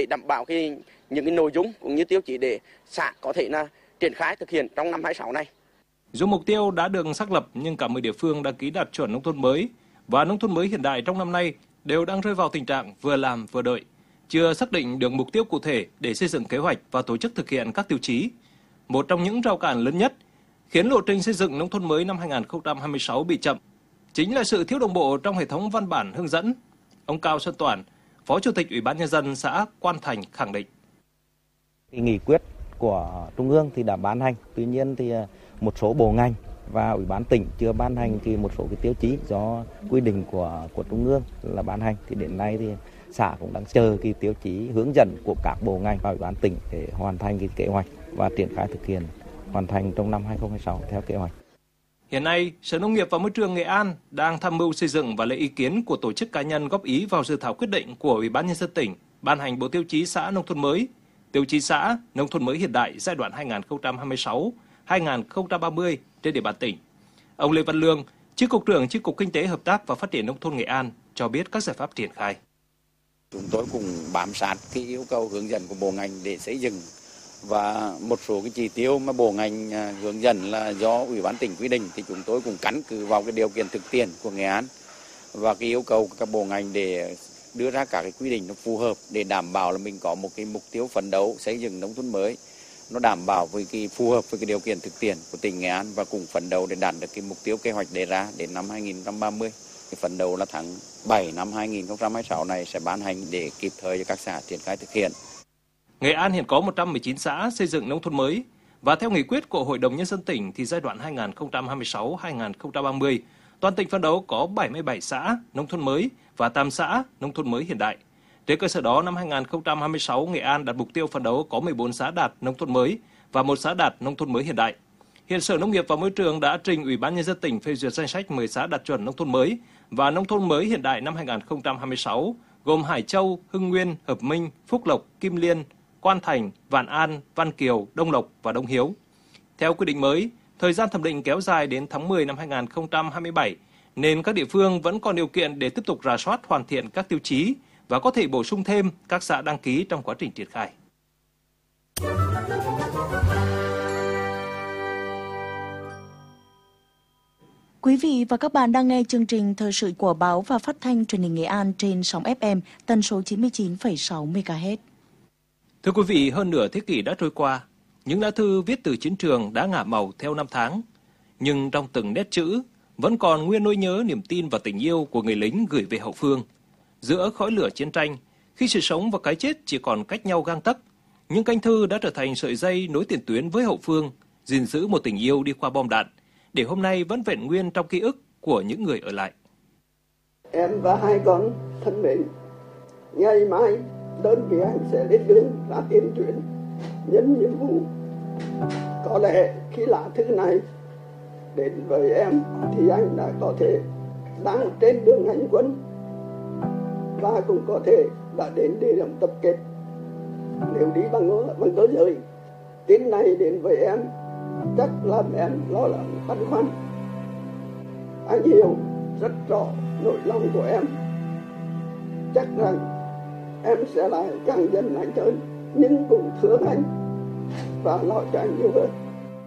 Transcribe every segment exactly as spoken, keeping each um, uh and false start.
để đảm bảo cái những cái nội dung cũng như tiêu chí để xã có thể là triển khai thực hiện trong năm hai sáu này. Dù mục tiêu đã được xác lập nhưng cả mười địa phương đã ký đạt chuẩn nông thôn mới và nông thôn mới hiện đại trong năm nay đều đang rơi vào tình trạng vừa làm vừa đợi, chưa xác định được mục tiêu cụ thể để xây dựng kế hoạch và tổ chức thực hiện các tiêu chí. Một trong những rào cản lớn nhất khiến lộ trình xây dựng nông thôn mới năm hai nghìn không trăm hai mươi sáu bị chậm chính là sự thiếu đồng bộ trong hệ thống văn bản hướng dẫn. Ông Cao Xuân Toản, Phó Chủ tịch Ủy ban Nhân dân xã Quan Thành khẳng định. Nghị quyết của Trung ương thì đã ban hành, tuy nhiên thì một số bộ ngành và Ủy ban tỉnh chưa ban hành thì một số cái tiêu chí do quy định của của Trung ương là ban hành, thì đến nay thì xã cũng đang chờ cái tiêu chí hướng dẫn của các bộ ngành và Ủy ban tỉnh để hoàn thành cái kế hoạch và triển khai thực hiện hoàn thành trong năm hai không hai sáu theo kế hoạch. Hiện nay, Sở Nông nghiệp và Môi trường Nghệ An đang tham mưu xây dựng và lấy ý kiến của tổ chức cá nhân góp ý vào dự thảo quyết định của Ủy ban Nhân dân tỉnh ban hành Bộ Tiêu chí xã nông thôn mới, Tiêu chí xã nông thôn mới hiện đại giai đoạn hai nghìn không trăm hai mươi sáu đến hai nghìn không trăm ba mươi trên địa bàn tỉnh. Ông Lê Văn Lương, Chi cục trưởng Chi cục Kinh tế Hợp tác và Phát triển Nông thôn Nghệ An cho biết các giải pháp triển khai. Chúng tôi cũng bám sát cái yêu cầu hướng dẫn của bộ ngành để xây dựng, và một số cái chỉ tiêu mà bộ ngành hướng dẫn là do Ủy ban tỉnh quy định thì chúng tôi cũng căn cứ vào cái điều kiện thực tiễn của Nghệ An và cái yêu cầu của các bộ ngành để đưa ra các cái quy định nó phù hợp để đảm bảo là mình có một cái mục tiêu phấn đấu xây dựng nông thôn mới nó đảm bảo với cái phù hợp với cái điều kiện thực tiễn của tỉnh Nghệ An, và cùng phấn đấu để đạt được cái mục tiêu kế hoạch đề ra đến năm hai nghìn không trăm ba mươi. Cái phấn đấu là tháng bảy năm hai nghìn không trăm hai mươi sáu này sẽ ban hành để kịp thời cho các xã triển khai thực hiện. Nghệ An hiện có một trăm mười chín xã xây dựng nông thôn mới và theo nghị quyết của Hội đồng Nhân dân tỉnh thì giai đoạn hai nghìn không trăm hai mươi sáu đến hai nghìn không trăm ba mươi, toàn tỉnh phấn đấu có bảy mươi bảy xã nông thôn mới và tám xã nông thôn mới hiện đại. Trên cơ sở đó, năm hai nghìn không trăm hai mươi sáu, Nghệ An đặt mục tiêu phấn đấu có mười bốn xã đạt nông thôn mới và một xã đạt nông thôn mới hiện đại. Hiện Sở Nông nghiệp và Môi trường đã trình Ủy ban Nhân dân tỉnh phê duyệt danh sách mười xã đạt chuẩn nông thôn mới và nông thôn mới hiện đại năm hai nghìn không trăm hai mươi sáu, gồm Hải Châu, Hưng Nguyên, Hợp Minh, Phúc Lộc, Kim Liên, Quan Thành, Vạn An, Văn Kiều, Đông Lộc và Đông Hiếu. Theo quy định mới, thời gian thẩm định kéo dài đến tháng mười năm hai nghìn không trăm hai mươi bảy, nên các địa phương vẫn còn điều kiện để tiếp tục rà soát hoàn thiện các tiêu chí và có thể bổ sung thêm các xã đăng ký trong quá trình triển khai. Quý vị và các bạn đang nghe chương trình thời sự của Báo và Phát thanh Truyền hình Nghệ An trên sóng ép em tần số chín mươi chín phẩy sáu mê ga héc. Thưa quý vị, hơn nửa thế kỷ đã trôi qua, những lá thư viết từ chiến trường đã ngả màu theo năm tháng. Nhưng trong từng nét chữ vẫn còn nguyên nỗi nhớ, niềm tin và tình yêu của người lính gửi về hậu phương. Giữa khói lửa chiến tranh, khi sự sống và cái chết chỉ còn cách nhau gang tấc, những canh thư đã trở thành sợi dây nối tiền tuyến với hậu phương, gìn giữ một tình yêu đi qua bom đạn, để hôm nay vẫn vẹn nguyên trong ký ức của những người ở lại. Em và hai con thân mến, ngày mai đơn vị anh sẽ lên đường ra tiền tuyến nhân nhiệm vụ. Có lẽ khi lá thư này đến với em thì anh đã có thể đang trên đường hành quân và cũng có thể đã đến địa điểm tập kết. Nếu đi bằng bằng cơ giới, tin này đến với em chắc làm em lo lắng băn khoăn. Anh hiểu rất rõ nỗi lòng của em, chắc rằng em sẽ lại càng dần mạnh hơn, nhưng cũng thương anh và lo cho anh nhiều hơn.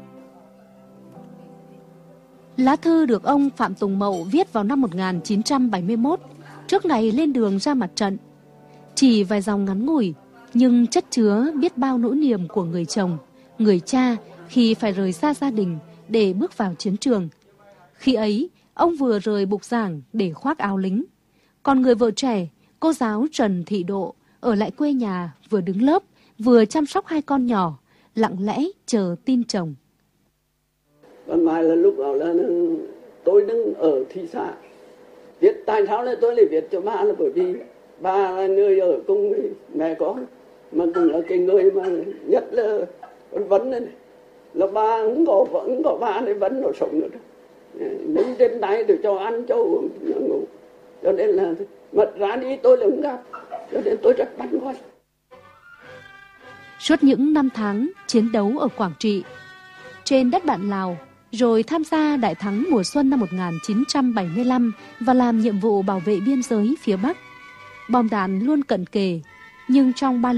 Lá thư được ông Phạm Tùng Mậu viết vào năm một nghìn chín trăm bảy mươi mốt, trước ngày lên đường ra mặt trận. Chỉ vài dòng ngắn ngủi, nhưng chất chứa biết bao nỗi niềm của người chồng, người cha khi phải rời xa gia đình để bước vào chiến trường. Khi ấy, ông vừa rời bục giảng để khoác áo lính. Còn người vợ trẻ, cô giáo Trần Thị Độ, ở lại quê nhà vừa đứng lớp, vừa chăm sóc hai con nhỏ, lặng lẽ chờ tin chồng. Còn mai là lúc đó là tôi đứng ở thị xã. Viết tại sao là tôi lại viết cho ba là bởi vì ba là người ở cùng với mẹ con, mà cũng là cái người mà nhất là vấn này, là ba không có vẫn có ba này vẫn nó sống nữa. Đứng trên tay tôi cho ăn cho uống nó ngủ, cho nên là mật ra đi tôi là không gặp, cho nên tôi rất băn khoăn. Suốt những năm tháng chiến đấu ở Quảng Trị, trên đất bạn Lào, rồi tham gia đại thắng mùa xuân năm một nghìn chín trăm bảy mươi lăm và làm nhiệm vụ bảo vệ biên giới phía Bắc. Bom đạn luôn cận kề, nhưng trong ba